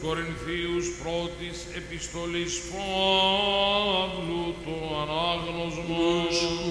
Κορινθίους πρώτης επιστολής Παύλου το ανάγνωσμα.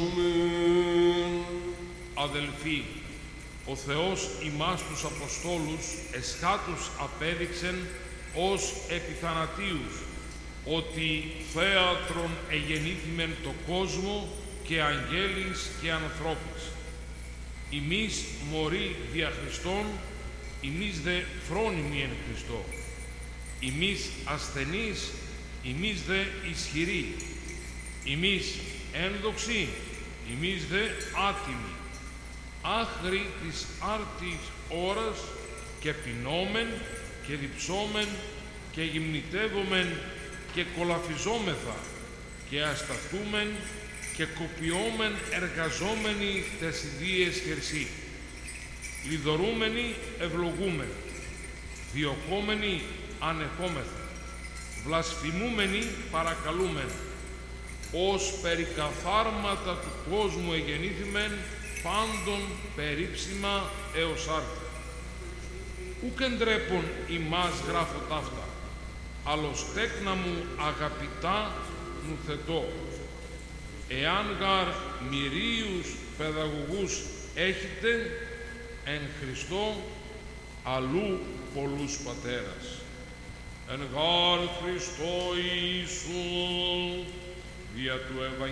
Αδελφοί, ο Θεός ημάς τους Αποστόλους εσχάτους απέδειξεν ως επιθανατίους, ότι θέατρον εγεννήθημεν το κόσμο και αγγέλης και ανθρώπης. Ημείς μωροί δια Χριστόν, ημείς δε φρόνιμοι εν Χριστώ. Ημείς ασθενείς, ημείς δε ισχυροί. Ημείς ένδοξοι, ημείς δε άτιμοι. Άχρη της άρτης ώρας και πεινόμεν και διψόμεν και γυμνητεύομεν και κολαφιζόμεθα και ασταθούμεν και κοπιόμεν εργαζόμενοι τες ιδίες χερσί. Λιδωρούμενοι ευλογούμεν, διωκόμενοι ανεχόμεθα, βλασφημούμενοι παρακαλούμεν, ως περί καθάρματα του κόσμου εγεννήθημεν, πάντων περίψιμα έως άρτη. Ούκ εντρέπον ημάς γράφω ταύτα, αλλος τέκνα μου αγαπητά νουθετώ. Εάν γαρ μυρίους παιδαγωγούς έχετε, εν Χριστώ αλλού πολλούς πατέρας. Εν γαρ Χριστώ Ιησού, δια του Ευαγγελίου,